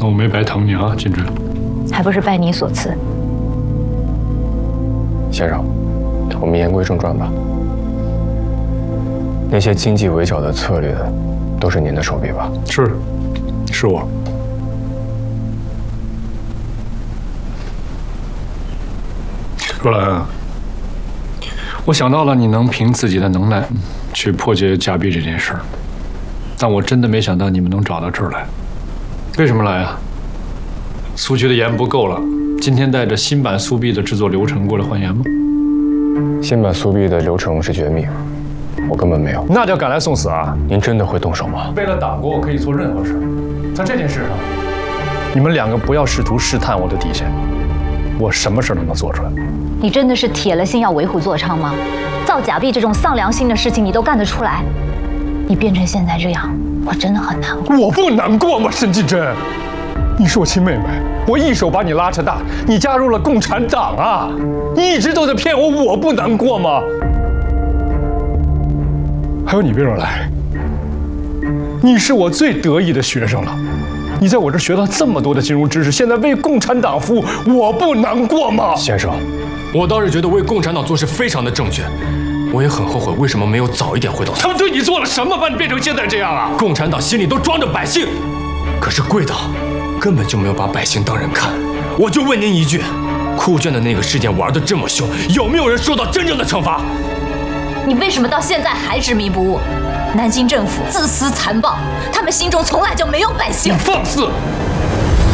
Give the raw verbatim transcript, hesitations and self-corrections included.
我没白疼你啊，金枝。 还不是拜你所赐。 先生，我们言归正传吧。那些经济围剿的策略，都是您的手笔吧？ 是，是我。若兰，我想到了你能凭自己的能耐去破解假币这件事儿，但我真的没想到你们能找到这儿来。为什么来啊？苏区的盐不够了，今天带着新版苏币的制作流程过来换盐吗？ 新版苏币的流程是绝密，我根本没有。 那叫赶来送死啊！ 您真的会动手吗？ 为了党国，我可以做任何事。在这件事上，你们两个不要试图试探我的底线，我什么事都能做出来。 你真的是铁了心要为虎作伥吗？造假币这种丧良心的事情你都干得出来？你变成现在这样，我真的很难过。 我不难过吗？沈金珍，你是我亲妹妹，我一手把你拉扯大，你加入了共产党啊！你一直都在骗我，我不难过吗？还有你，别若来，你是我最得意的学生了，你在我这学到这么多的金融知识，现在为共产党服务，我不难过吗？ 先生， 我倒是觉得为共产党做事非常的正确，我也很后悔为什么没有早一点回到他们对你做了什么，把你变成现在这样啊？ 共产党心里都装着百姓，可是贵党根本就没有把百姓当人看。我就问您一句，酷炫的那个事件玩得这么凶，有没有人受到真正的惩罚？ 你为什么到现在还执迷不悟？南京政府自私残暴，他们心中从来就没有百姓。 你放肆！